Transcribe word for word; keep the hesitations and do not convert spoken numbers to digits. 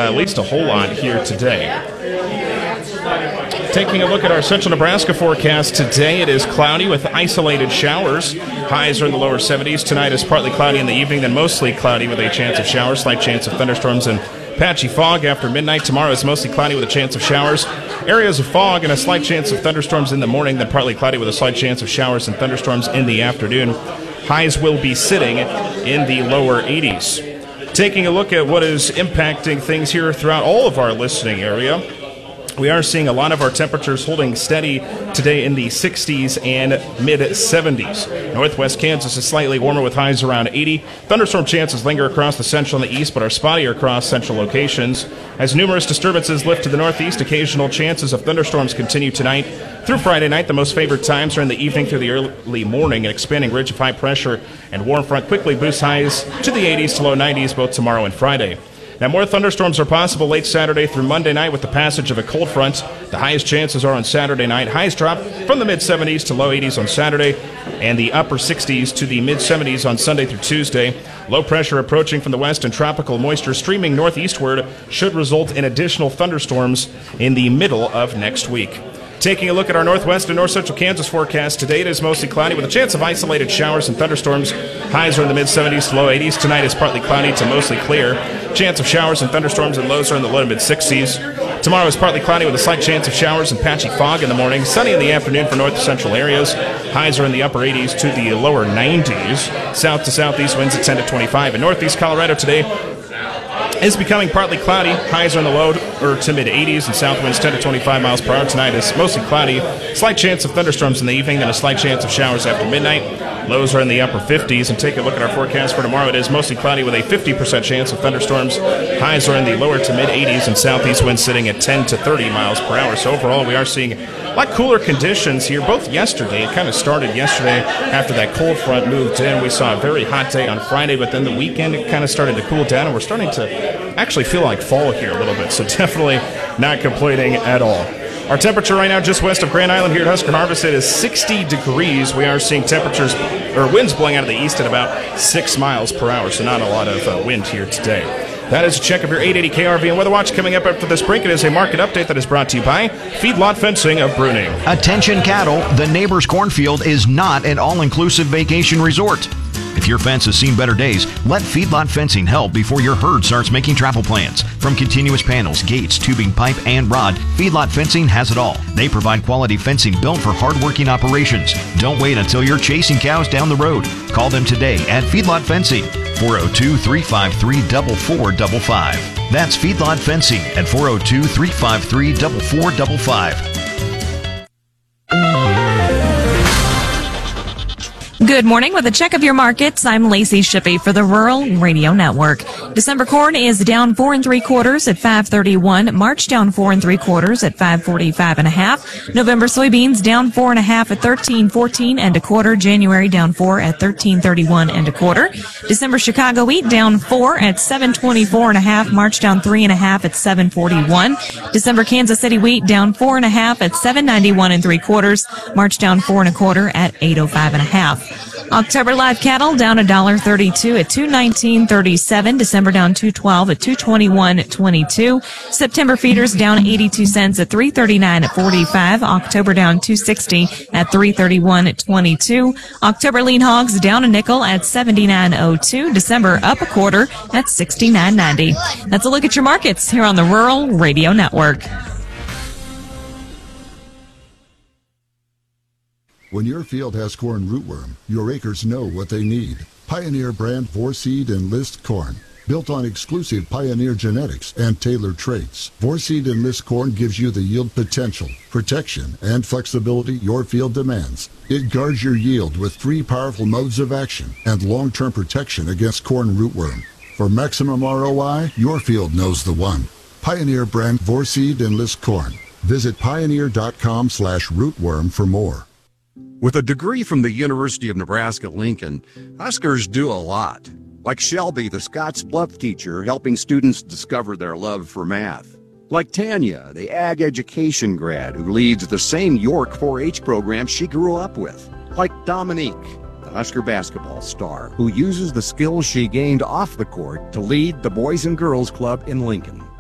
uh, at least a whole lot here today. Taking a look at our central Nebraska forecast today, it is cloudy with isolated showers. Highs are in the lower seventies. Tonight is partly cloudy in the evening, then mostly cloudy with a chance of showers, slight chance of thunderstorms and patchy fog after midnight. Tomorrow is mostly cloudy with a chance of showers, areas of fog, and a slight chance of thunderstorms in the morning, then partly cloudy with a slight chance of showers and thunderstorms in the afternoon. Highs will be sitting in the lower eighties. Taking a look at what is impacting things here throughout all of our listening area, we are seeing a lot of our temperatures holding steady today in the sixties and mid-seventies. Northwest Kansas is slightly warmer with highs around eighty. Thunderstorm chances linger across the central and the east, but are spottier across central locations. As numerous disturbances lift to the northeast, occasional chances of thunderstorms continue tonight through Friday night. The most favored times are in the evening through the early morning. An expanding ridge of high pressure and warm front quickly boosts highs to the eighties to low nineties both tomorrow and Friday. Now, more thunderstorms are possible late Saturday through Monday night with the passage of a cold front. The highest chances are on Saturday night. Highs drop from the mid-seventies to low eighties on Saturday and the upper sixties to the mid-seventies on Sunday through Tuesday. Low pressure approaching from the west and tropical moisture streaming northeastward should result in additional thunderstorms in the middle of next week. Taking a look at our northwest and north central Kansas forecast, today it is mostly cloudy with a chance of isolated showers and thunderstorms. Highs are in the mid-seventies to low eighties. Tonight is partly cloudy to mostly clear. Chance of showers and thunderstorms, and lows are in the low to mid-sixties. Tomorrow is partly cloudy with a slight chance of showers and patchy fog in the morning. Sunny in the afternoon for north central areas. Highs are in the upper eighties to the lower nineties. South to southeast winds at ten to twenty-five. In northeast Colorado today is becoming partly cloudy. Highs are in the low or to mid-eighties, and south winds ten to twenty-five miles per hour. Tonight is mostly cloudy. Slight chance of thunderstorms in the evening, then a slight chance of showers after midnight. Lows are in the upper fifties. And take a look at our forecast for tomorrow. It is mostly cloudy with a fifty percent chance of thunderstorms. Highs are in the lower to mid-eighties, and southeast winds sitting at ten to thirty miles per hour. So overall, we are seeing a lot cooler conditions here, both yesterday. It kind of started yesterday after that cold front moved in. We saw a very hot day on Friday, but then the weekend it kind of started to cool down, and we're starting to actually feel like fall here a little bit. So definitely not complaining at all. Our temperature right now just west of Grand Island here at Husker Harvest, it is sixty degrees. We are seeing temperatures or winds blowing out of the east at about six miles per hour, so not a lot of uh, wind here today. That is a check of your eight eighty K R V and Weather Watch. Coming up after this break, it is a market update that is brought to you by Feedlot Fencing of Bruning. Attention cattle, the neighbor's cornfield is not an all-inclusive vacation resort. If your fence has seen better days, let Feedlot Fencing help before your herd starts making travel plans. From continuous panels, gates, tubing, pipe, and rod, Feedlot Fencing has it all. They provide quality fencing built for hard-working operations. Don't wait until you're chasing cows down the road. Call them today at Feedlot Fencing, four oh two, three five three, four four five five. That's Feedlot Fencing at four oh two, three five three, four four five five. Good morning. With a check of your markets, I'm Lacey Shippey for the Rural Radio Network. December corn is down four and three quarters at five thirty-one. March down four and three quarters at five forty-five and a half. November soybeans down four and a half at thirteen fourteen and a quarter. January down four at thirteen thirty-one and a quarter. December Chicago wheat down four at seven twenty-four and a half. March down three and a half at seven forty-one. December Kansas City wheat down four and a half at seven ninety-one and three quarters. March down four and a quarter at eight oh five and a half. October live cattle down one dollar thirty-two at two nineteen thirty-seven. December down two twelve at two twenty-one twenty-two. September feeders down eighty-two cents at three thirty-nine at forty-five. October down two sixty at three thirty-one twenty-two. October lean hogs down a nickel at seventy-nine oh two. December up a quarter at sixty-nine ninety. That's a look at your markets here on the Rural Radio Network. When your field has corn rootworm, your acres know what they need. Pioneer brand Vorseed Enlist corn. Built on exclusive Pioneer genetics and tailored traits, Vorseed Enlist corn gives you the yield potential, protection, and flexibility your field demands. It guards your yield with three powerful modes of action and long-term protection against corn rootworm. For maximum R O I, your field knows the one. Pioneer brand Vorseed Enlist corn. Visit pioneer.com slash rootworm for more. With a degree from the University of Nebraska-Lincoln, Huskers do a lot. Like Shelby, the Scotts Bluff teacher, helping students discover their love for math. Like Tanya, the ag education grad who leads the same York four H program she grew up with. Like Dominique, the Husker basketball star who uses the skills she gained off the court to lead the Boys and Girls Club in Lincoln.